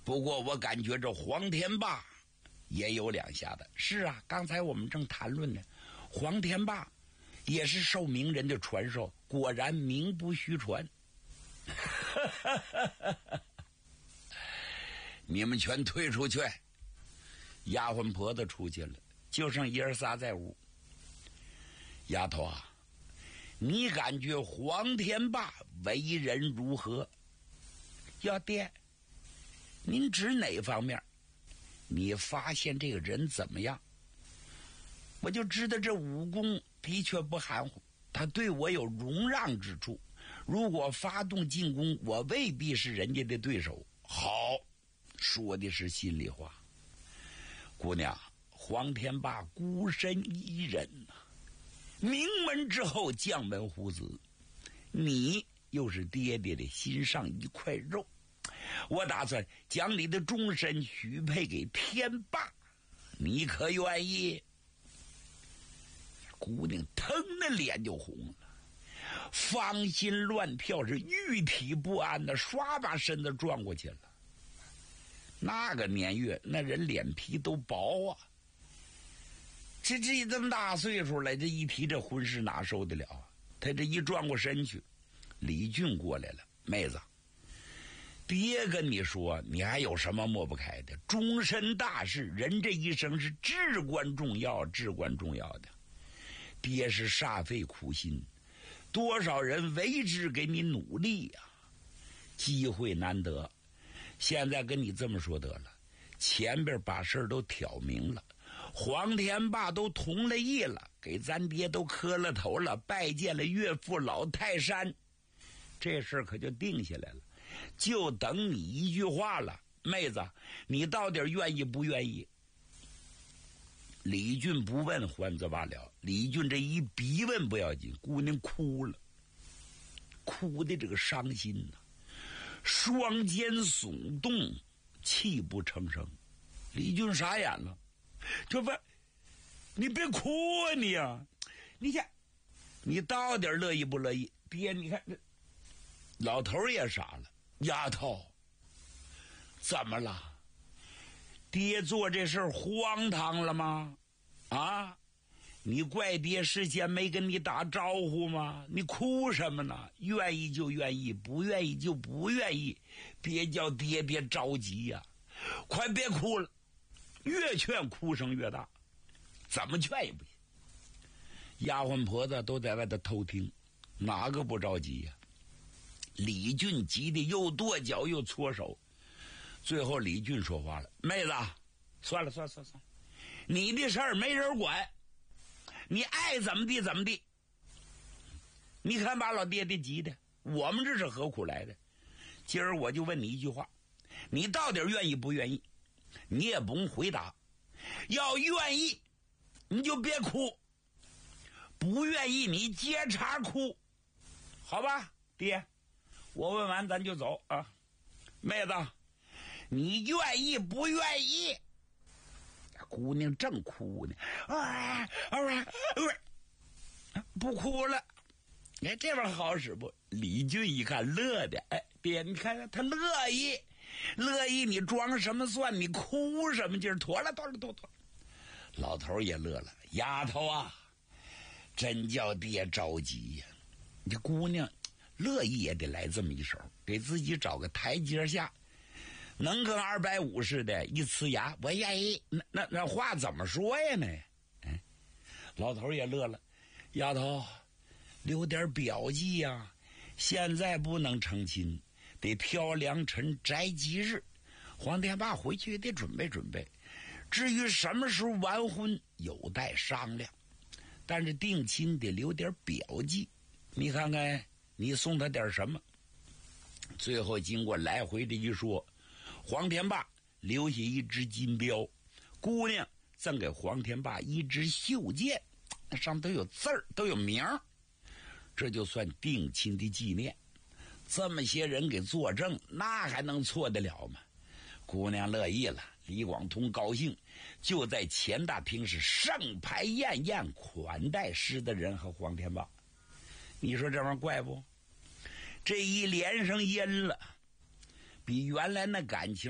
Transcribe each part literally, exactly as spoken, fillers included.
不过我感觉这黄天霸也有两下子。是啊，刚才我们正谈论呢，黄天霸也是受名人的传授，果然名不虚传。你们全退出去。丫鬟婆子出去了，就剩爷儿仨在屋。丫头啊，你感觉黄天霸为人如何？呀，爹，您指哪方面？你发现这个人怎么样？我就知道这武功的确不含糊，他对我有容让之处。如果发动进攻，我未必是人家的对手。好，说的是心里话。姑娘，黄天霸孤身一人呐、啊，名门之后将门虎子，你又是爹爹的心上一块肉，我打算将你的终身许配给天霸，你可愿意？姑娘腾的脸就红了，芳心乱跳，是玉体不安的，唰把身子转过去了。那个年月，那人脸皮都薄啊，这这这么大岁数了，这一提这婚事哪受得了啊？他这一转过身去，李俊过来了。妹子，爹跟你说，你还有什么抹不开的？终身大事，人这一生是至关重要至关重要的。爹是煞费苦心，多少人为之给你努力呀、啊，机会难得。现在跟你这么说得了，前边把事儿都挑明了，黄天霸都同了意了，给咱爹都磕了头了，拜见了岳父老泰山，这事儿可就定下来了，就等你一句话了。妹子，你到底愿意不愿意？李俊不问还则罢了，李俊这一逼问不要紧，姑娘哭了，哭的这个伤心呐、啊，双肩耸动，泣不成声。李俊傻眼了，就问：“你别哭啊你啊！你看，你到底乐意不乐意？”爹，你看这老头也傻了。丫头，怎么了？爹做这事儿荒唐了吗？啊！你怪爹事先没跟你打招呼吗？你哭什么呢？愿意就愿意，不愿意就不愿意，别叫爹别着急呀、啊！快别哭了，越劝哭声越大，怎么劝也不行。丫鬟婆子都在外头偷听，哪个不着急呀、啊？李俊急得又跺脚又搓手，最后李俊说话了：“妹子，算了算了算了算了，你的事儿没人管。你爱怎么地怎么地，你看把老爹爹急的，我们这是何苦来的？今儿我就问你一句话，你到底愿意不愿意？你也不用回答，要愿意你就别哭，不愿意你接茬哭，好吧？爹，我问完咱就走啊。妹子，你愿意不愿意？姑娘正哭呢，啊啊啊！不哭了。哎，这边好使不？李俊一看乐的，哎，爹，你看他乐意，乐意，你装什么蒜？你哭什么劲儿？妥了，妥了，妥妥。老头也乐了，丫头啊，真叫爹着急呀！你这姑娘乐意也得来这么一手，给自己找个台阶下。能跟二百五似的，一呲牙，我愿意。那那那话怎么说呀呢？哎，老头也乐了，丫头，留点表记呀、啊。现在不能成亲，得挑良辰摘吉日。黄天霸回去也得准备准备。至于什么时候完婚，有待商量。但是定亲得留点表记，你看看你送他点什么？最后经过来回的一说。黄天霸留下一只金标，姑娘赠给黄天霸一支绣剑，那上面都有字儿，都有名儿，这就算定亲的纪念。这么些人给作证，那还能错得了吗？姑娘乐意了，李广通高兴，就在前大厅是盛排宴宴，款待施的人和黄天霸。你说这玩意儿怪不？这一连上音了。比原来那感情不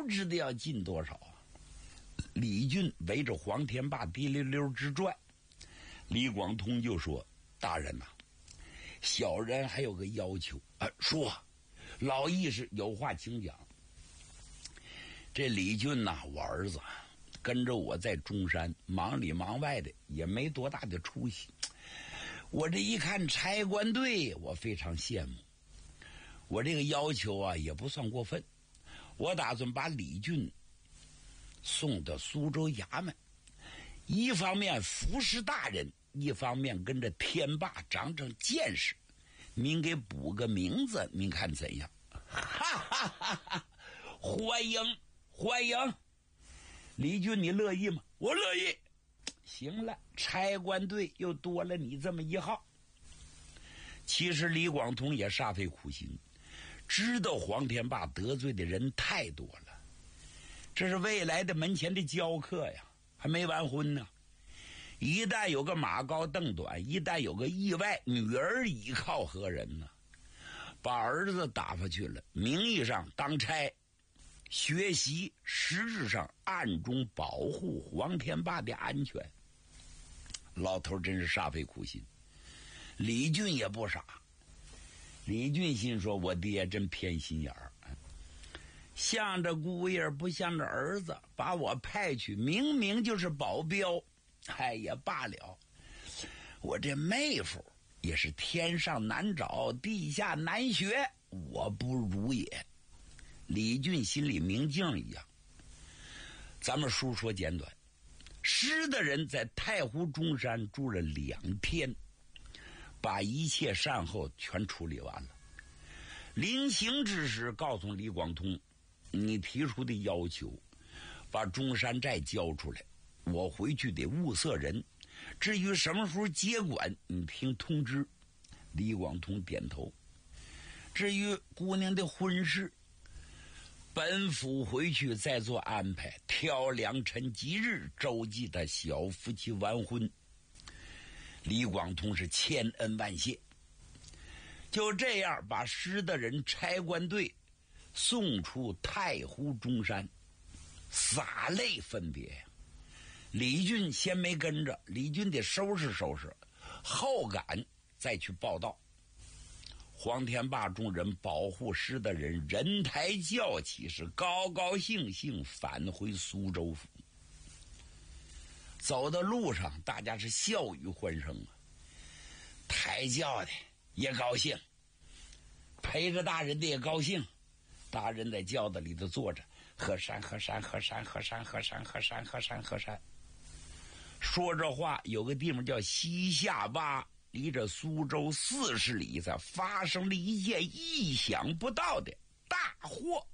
知道要进多少啊。李俊围着黄天霸滴溜溜直转，李广通就说：“大人呐、啊，小人还有个要求啊，说，老义士有话请讲。这李俊呐、啊，我儿子跟着我在中山，忙里忙外的，也没多大的出息。我这一看差官队，我非常羡慕。我这个要求啊，也不算过分。我打算把李俊送到苏州衙门，一方面服侍大人，一方面跟着天霸长长见识。您给补个名字，您看怎样？”哈哈哈哈！欢迎欢迎！李俊，你乐意吗？我乐意。行了，差官队又多了你这么一号。其实李广通也煞费苦心，知道黄天霸得罪的人太多了，这是未来的门前的教客呀，还没完婚呢。一旦有个马高凳短，一旦有个意外，女儿依靠何人呢？把儿子打发去了，名义上当差学习，实质上暗中保护黄天霸的安全。老头真是煞费苦心。李俊也不傻，李俊心说：“我爹真偏心眼儿，向着姑爷不向着儿子，把我派去，明明就是保镖。哎呀，罢了，我这妹夫也是天上难找，地下难学，我不如也。”李俊心里明镜一样。咱们书说简短，施的人在太湖中山住了两天，把一切善后全处理完了。临行之时告诉李广通：“你提出的要求，把中山寨交出来，我回去得物色人，至于什么时候接管，你听通知。”李广通点头。至于姑娘的婚事，本府回去再做安排，挑良辰吉日，周济他小夫妻完婚。李广通是千恩万谢。就这样把施的人差官队送出太湖中山，洒泪分别呀。李俊先没跟着，李俊得收拾收拾，后赶再去报道。黄天霸众人保护施的人人抬轿起，是高高兴兴返回苏州府。走到路上，大家是笑语欢声啊。抬轿的也高兴，陪着大人的也高兴。大人在轿子里头坐着，河山河山河山河山河山河山河山河山。说这话，有个地方叫西夏洼，离着苏州四十里，才发生了一件意想不到的大祸。